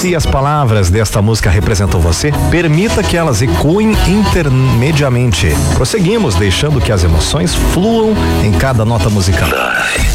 Se as palavras desta música representam você, permita que elas ecoem intermediamente. Prosseguimos, deixando que as emoções fluam em cada nota musical.